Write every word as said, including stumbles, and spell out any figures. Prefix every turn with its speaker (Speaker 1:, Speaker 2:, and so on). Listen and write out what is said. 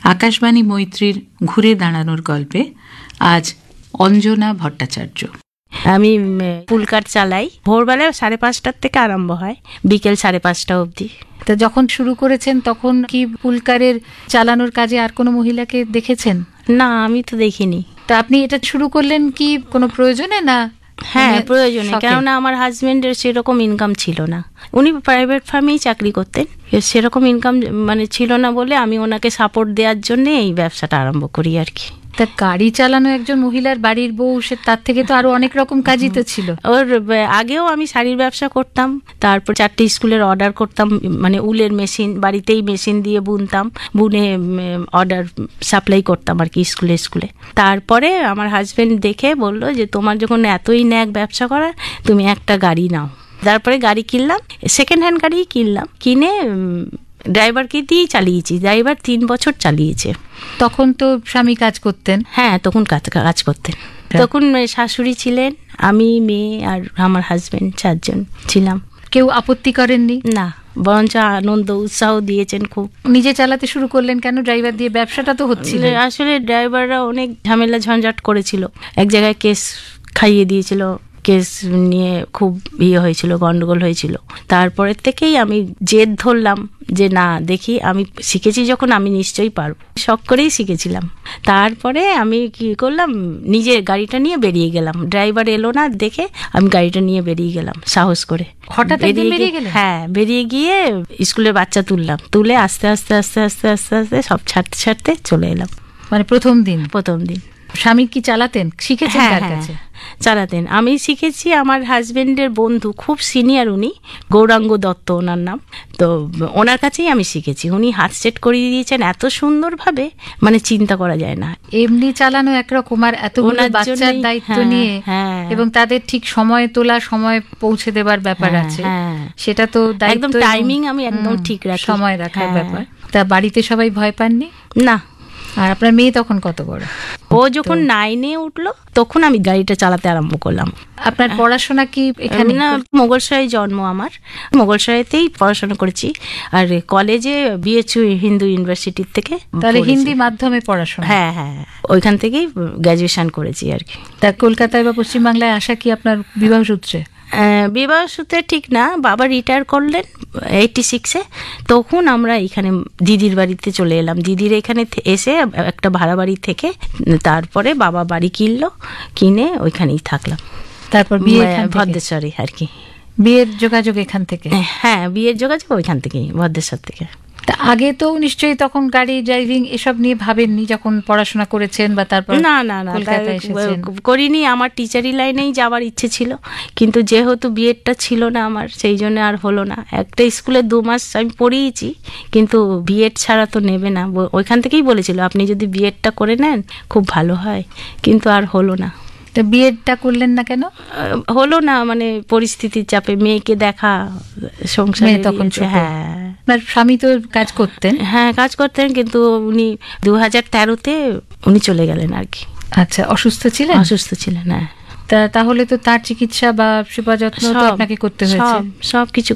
Speaker 1: আকাশবাণী মৈত্রীর ঘুরে দাঁড়ানোর গল্পে আজ অঞ্জনা ভট্টাচার্য।
Speaker 2: আমি পুলকার চালাই, ভোরবেলায় সাড়ে পাঁচটার থেকে আরম্ভ হয়, বিকেল সাড়ে পাঁচটা অবধি।
Speaker 1: তা যখন শুরু করেছেন তখন কি পুলকারের চালানোর কাজে আর কোনো মহিলাকে দেখেছেন?
Speaker 2: না, আমি তো দেখিনি।
Speaker 1: তা আপনি এটা শুরু করলেন কি কোনো প্রয়োজনে না?
Speaker 2: হ্যাঁ, প্রয়োজনে। কেননা আমার হাজবেন্ডের সেরকম ইনকাম ছিল না, উনি প্রাইভেট ফার্মেই চাকরি করতেন, সেরকম ইনকাম মানে ছিল না বলে আমি ওনাকে সাপোর্ট দেওয়ার জন্য এই ব্যবসাটা আরম্ভ করি আর কি।
Speaker 1: তা গাড়ি চালানো একজন মহিলার বাড়ির বউ, সে তার থেকে তো আরো অনেক রকম কাজই তো ছিল।
Speaker 2: ওর আগেও আমি শাড়ির ব্যবসা করতাম, তারপর চারটে স্কুলের অর্ডার করতাম, মানে উলের মেশিন বাড়িতেই মেশিন দিয়ে বুনতাম, বুনে অর্ডার সাপ্লাই করতাম আর কি স্কুলে স্কুলে। তারপরে আমার হাজবেন্ড দেখে বলল যে তোমার যখন এতই ন্যাক ব্যবসা করার, তুমি একটা গাড়ি নাও। তারপরে গাড়ি কিনলাম, সেকেন্ড হ্যান্ড গাড়ি কিনলাম, কিনে ড্রাইভারকে দিয়েই চালিয়েছি। ড্রাইভার তিন বছর চালিয়েছে।
Speaker 1: তখন তো স্বামী কাজ করতেন?
Speaker 2: হ্যাঁ, তখন কাজ করতেন। তখন শাশুড়ি ছিলেন, আমি, মেয়ে আর আমার হাজবেন্ড, চারজন ছিলাম।
Speaker 1: কেউ আপত্তি করেননি?
Speaker 2: না, বরঞ্চ আনন্দ উৎসাহ দিয়েছেন খুব।
Speaker 1: নিজে চালাতে শুরু করলেন কেন? ড্রাইভার দিয়ে ব্যবসাটা তো হচ্ছিল।
Speaker 2: আসলে ড্রাইভাররা অনেক ঝামেলা ঝঞ্ঝাট করেছিল, এক জায়গায় কেস খাইয়ে দিয়েছিল, কেস নিয়ে খুব ইয়ে হয়েছিল, গন্ডগোল হয়েছিল। তারপরের থেকেই আমি জেদ ধরলাম যে না, দেখি আমি শিখেছি যখন আমি নিশ্চয়ই পারবো, শখ করেই শিখেছিলাম। তারপরে আমি কি করলাম, নিজে গাড়িটা নিয়ে বেরিয়ে গেলাম। ড্রাইভার এলো না দেখে আমি গাড়িটা নিয়ে বেরিয়ে গেলাম সাহস করে।
Speaker 1: হঠাৎ বেরিয়ে গেলেন?
Speaker 2: হ্যাঁ, বেরিয়ে গিয়ে স্কুলের বাচ্চা তুললাম, তুলে আস্তে আস্তে আস্তে আস্তে আস্তে আস্তে সব ছাড়তে ছাড়তে চলে এলাম।
Speaker 1: মানে প্রথম দিন? প্রথম দিন। স্বামী কি চালাতেন? শিখেছেন কার কাছে?
Speaker 2: চালাতেন। আমি শিখেছি আমার হাজবেন্ডের বন্ধু, খুব সিনিয়র উনি, গৌরাঙ্গ দত্ত ওনার নাম। তো ওনার কাছেই আমি শিখেছি। উনি হাত সেট করিয়ে দিয়েছেন এত সুন্দরভাবে, মানে চিন্তা করা যায় না।
Speaker 1: এমনি চালানো একরকম, আর এতগুলো বাচ্চার দায়িত্ব নিয়ে এবং তাদের ঠিক সময় তোলা, সময় পৌঁছে দেবার ব্যাপার আছে, সেটা তো
Speaker 2: একদম টাইমিং আমি একদম ঠিক রাখি,
Speaker 1: সময় রাখার ব্যাপার। তা বাড়িতে সবাই ভয় পাননি?
Speaker 2: না।
Speaker 1: আর আপনার মেয়ে তখন কত বড়?
Speaker 2: ও যখন নাইনে উঠলো তখন আমি গাড়িটা চালাতে আরম্ভ করলাম।
Speaker 1: আপনার পড়াশোনা কি এখানে?
Speaker 2: না, মোগলসরাই জন্ম আমার, মোগলসরাইতেই পড়াশোনা করেছি। আর কলেজে বিএচইউ হিন্দু ইউনিভার্সিটির থেকে।
Speaker 1: তাহলে হিন্দি মাধ্যমে পড়াশোনা?
Speaker 2: হ্যাঁ হ্যাঁ, ওইখান থেকেই গ্র্যাজুয়েশন করেছি আর কি।
Speaker 1: তা কলকাতায় বা পশ্চিমবাংলায় আসা কি আপনার বিবাহ সূত্রে?
Speaker 2: বিবাহ সূত্রে ঠিক না, বাবা রিটায়ার করলেন এইটি সিক্সে, তখন আমরা এখানে দিদির বাড়িতে চলে এলাম। দিদির এখানে এসে একটা ভাড়া বাড়ি থেকে তারপরে বাবা বাড়ি কিনলো, কিনে ওইখানেই থাকলাম।
Speaker 1: তারপর বিয়ে
Speaker 2: ভদ্রেশ্বরে আর কি।
Speaker 1: বিয়ের যোগাযোগ এখান থেকে?
Speaker 2: হ্যাঁ, বিয়ের যোগাযোগ ওইখান থেকেই, ভদ্রেশ্বর থেকে।
Speaker 1: আগে তো নিশ্চয়ই তখন গাড়ি ড্রাইভিং এসব নিয়ে ভাবেননি যখন পড়াশোনা করেছেন বা তারপর?
Speaker 2: না না না, করিনি। আমার টিচারি লাইনেই যাওয়ার ইচ্ছে ছিল, কিন্তু যেহেতু বিএডটা ছিল না আমার, সেই জন্য আর হলো না। একটা স্কুলে দু মাস আমি পড়িয়েছি, কিন্তু বিএড ছাড়া তো নেবে না। ওইখান থেকেই বলেছিল আপনি যদি বিএডটা করে নেন খুব ভালো হয়, কিন্তু আর হলো না।
Speaker 1: বিএডটা করলেন না কেন?
Speaker 2: হলো না, মানে পরিস্থিতির চাপে, মেয়েকে দেখা, সংসারে তখন। হ্যাঁ,
Speaker 1: আপনার স্বামী তো কাজ করতেন?
Speaker 2: হ্যাঁ, কাজ করতেন, কিন্তু উনি দু হাজার তেরোতে উনি চলে গেলেন আর কি।
Speaker 1: আচ্ছা, অসুস্থ ছিলেন?
Speaker 2: অসুস্থ ছিলেন, হ্যাঁ।
Speaker 1: তা তাহলে তো তার চিকিৎসা বা সেবা যত্ন তো আপনাকে করতে হয়েছে?
Speaker 2: সব কিছু